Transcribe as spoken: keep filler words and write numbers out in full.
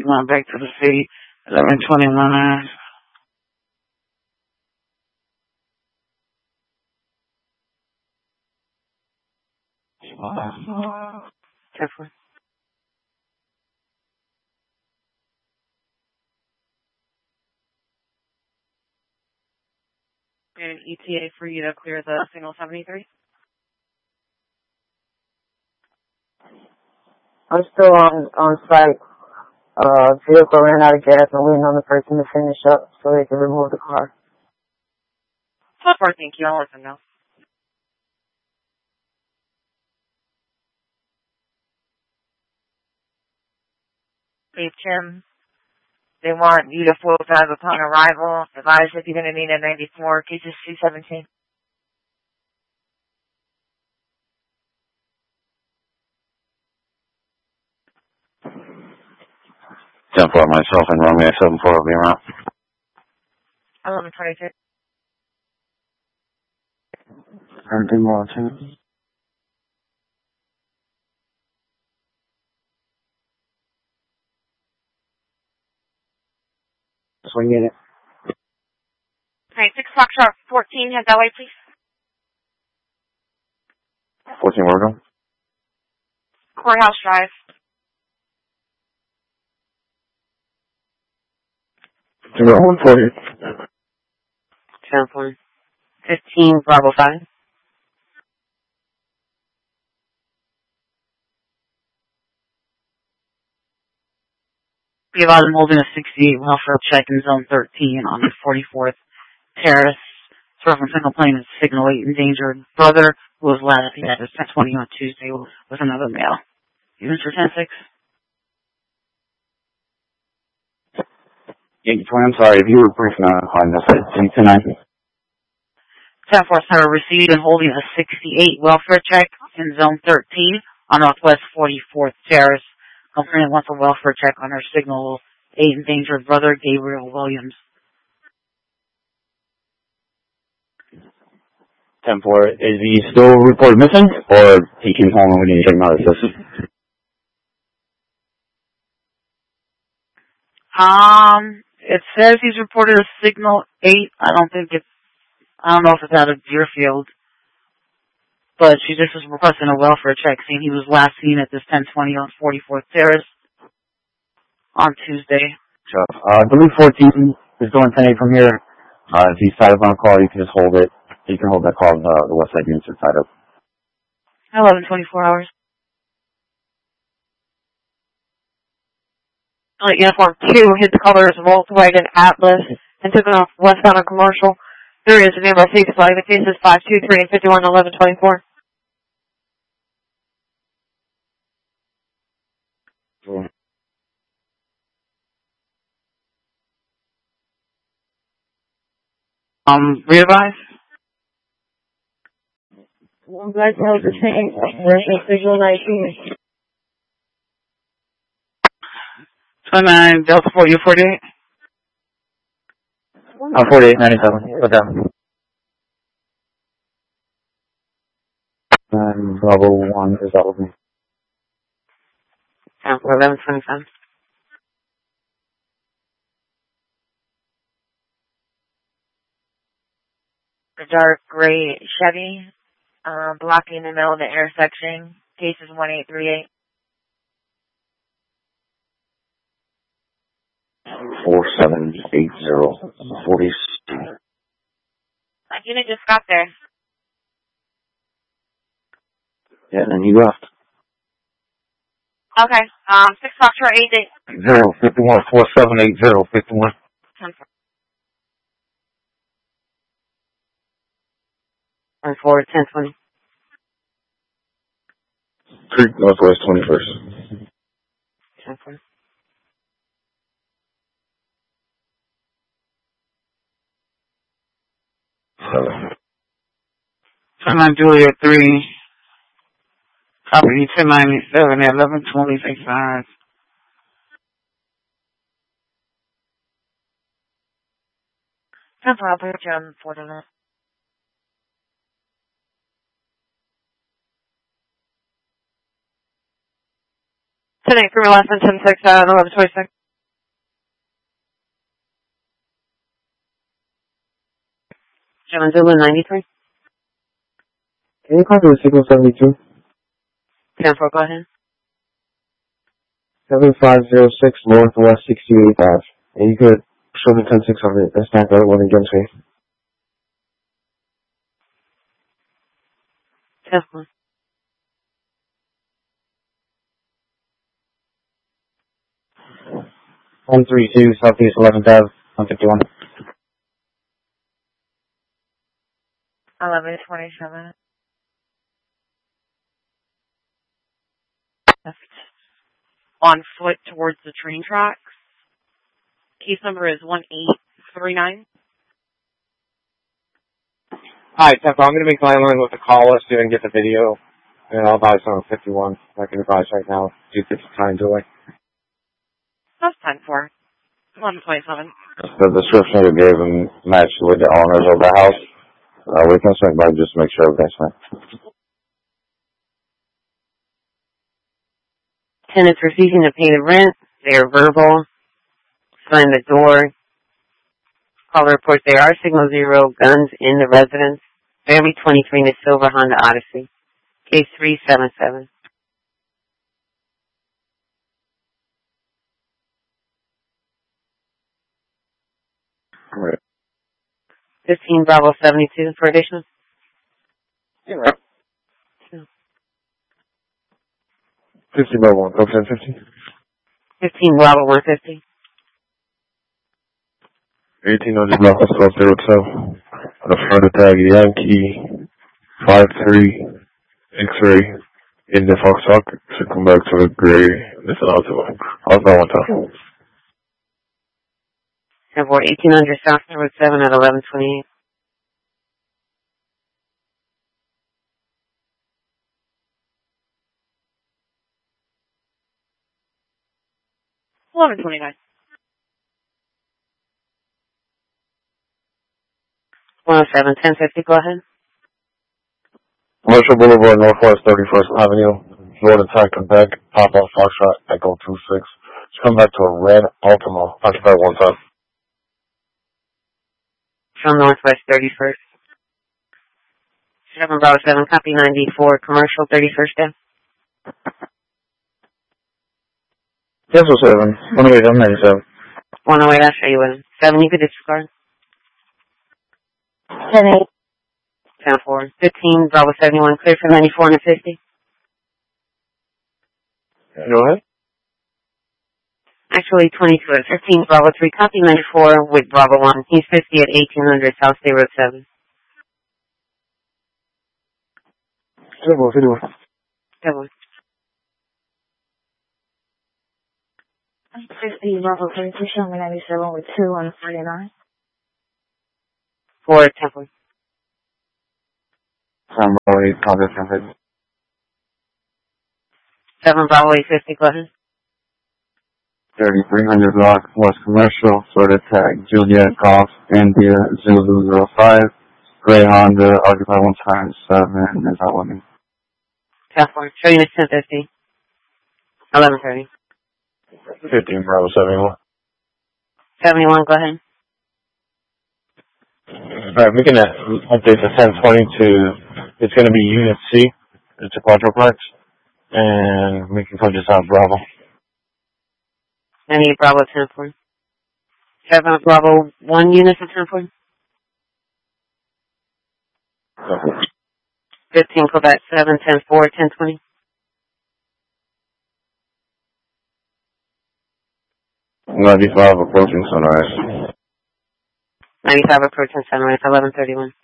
going back to the city, eleven twenty-one. Uh, Careful. An E T A for you to clear the single seventy-three. I'm still on, on site. Uh, vehicle ran out of gas. I'm waiting on the person to finish up so they can remove the car. So far, thank you. I'll let them know. Hey, Tim. They want you to float drive upon arrival. Advise if you're going to need a ninety-four, cases two seventeen. ten four myself and Romeo seven four will be around. eleven twenty-two. Everything more two. Swing in it. Okay, six Foxtrot fourteen, head that way, please. fourteen, where we going? Courthouse Drive. Zero one for you. ten four. fifteen, Bravo five. We have them holding a sixty-eight welfare check in zone thirteen on the forty-fourth Terrace. Sort from single plane and signal eight endangered brother who was last seen at ten twenty on Tuesday with another male. Units for ten six. Yankee twenty, I'm sorry, if you were briefing on on this, ten nine. ten four Center received and holding a sixty-eight welfare check in zone thirteen on Northwest forty-fourth Terrace. Complainant wants a welfare check on her signal eight endangered brother, Gabriel Williams. ten four, is he still reported missing, or he came home and we need to take him out of the system? Um, it says he's reported a signal eight. I don't think it's, I don't know if it's out of Deerfield. But she just was requesting a welfare check, saying he was last seen at this ten twenty on forty-fourth Terrace on Tuesday. Sure. Uh, I believe fourteen is going ten eight from here. Uh, if he's tied up on a call, you can just hold it. You can hold that call, uh, the west side units are tied up. eleven twenty-four hours. Alright, Uniform two hit the colors of Volkswagen Atlas and took it off westbound on Commercial. There is a nearby safety flag. The case is five two three and fifty-one eleven twenty-four. Sure. Um, re-advise? One black held the same. Where's the signal nineteen? twenty-nine Delta four, you forty-eight? Uh, forty-eight ninety-seven. Put down. And Bravo one is out with me. ten four, eleven twenty-seven. The dark gray Chevy, uh, blocking the middle of the intersection. Case is one eight three eight. Four seven eight zero forty. That unit just got there. Yeah, and he left. Okay, um, six Foxtrot eight eight. Zero fifty one four seven eight zero fifty one. ten four. ten four, ten twenty. Creek Northwest twenty first. ten four. Seven. twenty-nine Julia three. Copy ten ninety-seven at eleven twenty-six hours. ten four, I'll put you on for the minute. ten eight, for last one, ten six, uh, eleven twenty-six. seven Zulu ninety-three. Can you copy the signal seventy-two? ten four, go ahead. seven five zero six Northwest sixty-eighth Ave. And you could show the ten six hundred. That's not the other one against me. ten four. one three two Southeast eleventh Ave, one fifty-one. eleven twenty-seven. On foot towards the train tracks. Case number is one eight three nine. Hi, Tempo. I'm going to make my line with the caller so you can get the video. And I'll advise on fifty-one. I can advise right now. Do you think it's time delay? That's ten four. eleven twenty-seven. The description you gave him matched with the owners of the house. Uh, we can swing by just to make sure everything's fine. Tenants refusing to pay the rent. They are verbal. Slam the door. Caller reports there are signal zero guns in the residence. Fairview twenty-three in the silver Honda Odyssey. Case three seven seven. Right. fifteen Bravo seventy-two for additional. Yeah, right. fifty by one. Okay, fifty. fifteen Bravo one fifty. eighteen hundred Northwest twelve zero two. On the front of tag, Yankee five three X-ray in the Fox Talk. Should come back to the gray. This is also also one time. And for eighteen hundred South Road seven at eleven twenty-eight. eleven twenty-nine. one oh seven ten fifty, go ahead. Commercial Boulevard, Northwest thirty-first Avenue, Jordan Tank back, Pop off Foxtrot, Echo two six. Just come back to a red Altima, occupied one time. From Northwest thirty-first. seven Bravo seven, copy ninety-four, commercial thirty-first Ave. Yes, oh seven. one oh eight, I'm ninety-seven. one oh eight, I'll show you in. seven, you could disregard. ten eight. ten four. fifteen Bravo seventy-one, clear for ninety-four and a fifty. Go ahead. Actually, twenty-two at fifteen Bravo three, copy ninety-four with Bravo one. He's fifty at eighteen hundred South State Road seven. Zero, zero. That one. fifty Bravo thirty-two, show me ninety-seven with two on forty-nine. For Temple. seven oh eight, copy ten fifty. seven Bravo eight fifty, go ahead. thirty-three hundred block, West Commercial, Florida Tag, Juliet Golf, India, Zulu zero five, Gray Honda, Occupy one time seven, is that one? Temple. Show you ten fifty. eleven thirty. fifteen Bravo seventy-one. seventy-one, go ahead. Alright, we can uh, update the ten twenty to, it's going to be Unit C. It's a quadruplex. And we can put this out Bravo. ninety-eight Bravo ten four. seven Bravo one unit for ten four. fifteen Quebec seven, ten four, ten twenty. ninety-five approaching Sunrise. ninety-five approaching Sunrise, eleven thirty-one.